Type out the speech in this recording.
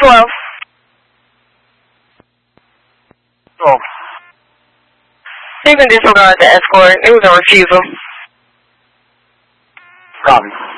12. You can disregard the escort. It was a refusal. Copy.